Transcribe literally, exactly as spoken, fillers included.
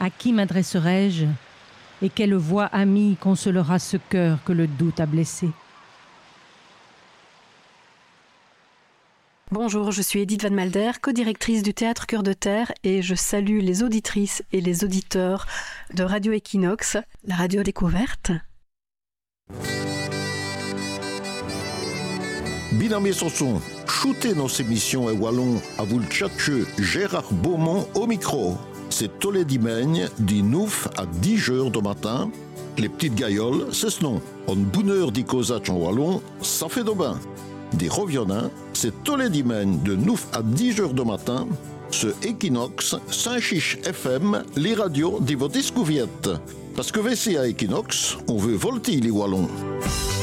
À qui m'adresserai-je? Et quelle voix amie consolera ce cœur que le doute a blessé? Bonjour, je suis Edith Van Malder, co-directrice du Théâtre Cœur de Terre, et je salue les auditrices et les auditeurs de Radio Equinox, la radio découverte. Binamé Sanson, shootez nos émissions et wallon à vous le tchatcheux Gérard Beaumont au micro. C'est tous les dimanches, du neuf à dix heures du matin. Les petites gailloles, c'est ce nom. En bonne heure d'Icosach en wallon, ça fait de bain. Des reviennants, c'est tous les dimanches de neuf à dix heures du matin. Ce Equinox, Saint-Chiche F M, les radios de vos discouviette. Parce que V C à Equinox, on veut volter les wallons.